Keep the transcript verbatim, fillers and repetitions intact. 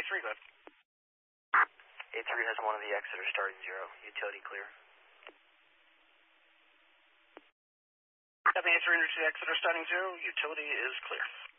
A three, go ahead. A three has one of the Exeter starting zero. Utility clear. Having A three reach the Exeter starting zero. Utility is clear.